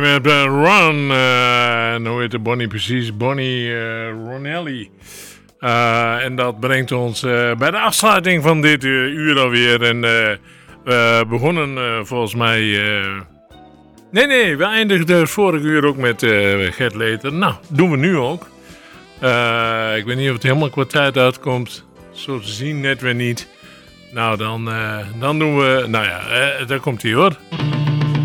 Met Ron, en hoe heet de Bonnie precies? Bonnie Ronelli. En dat brengt ons bij de afsluiting van dit uur alweer. En we begonnen volgens mij... Nee, we eindigden vorig uur ook met Gert Leter. Nou, doen we nu ook. Ik weet niet of het helemaal qua tijd uitkomt. Zo te zien net weer niet. Nou, dan doen we... Nou ja, daar komt hij hoor.